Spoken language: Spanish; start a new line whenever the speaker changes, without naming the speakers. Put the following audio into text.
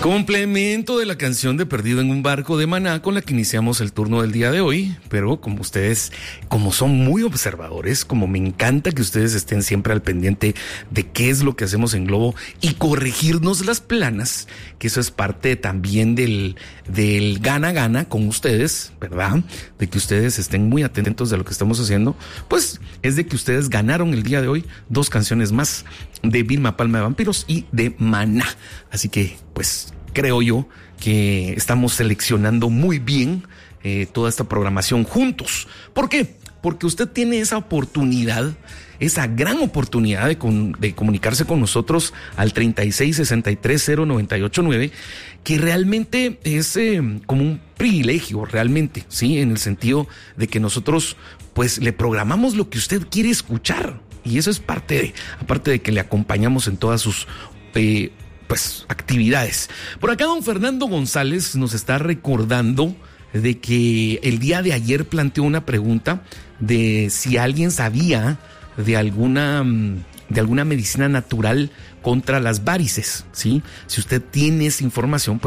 Complemento de la canción de Perdido en un barco de Maná con la que iniciamos el turno del día de hoy, pero como ustedes, como son muy observadores, como me encanta que ustedes estén siempre al pendiente de qué es lo que hacemos en Globo y corregirnos las planas, que eso es parte también del gana-gana con ustedes, ¿verdad? De que ustedes estén muy atentos de lo que estamos haciendo, pues es de que ustedes ganaron el día de hoy 2 canciones más de Vilma Palma de Vampiros y de Maná. Así que, pues, creo yo que estamos seleccionando muy bien toda esta programación juntos. ¿Por qué? Porque usted tiene esa oportunidad, esa gran oportunidad de comunicarse con nosotros al 36630989, que realmente es como un privilegio, realmente, ¿sí? En el sentido de que nosotros, pues, le programamos lo que usted quiere escuchar. Y eso es aparte de que le acompañamos en todas sus actividades. Por acá don Fernando González nos está recordando de que el día de ayer planteó una pregunta de si alguien sabía de alguna medicina natural contra las varices, ¿sí? Si usted tiene esa información, pues